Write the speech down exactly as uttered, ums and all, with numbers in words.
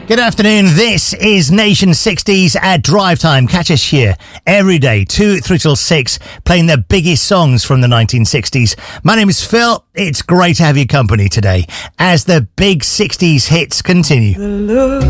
Good afternoon. This is Nation sixties at Drive Time. Catch us here every day, two, three till six, playing the biggest songs from the nineteen sixties. My name is Phil. It's great to have your company today as the big sixties hits continue.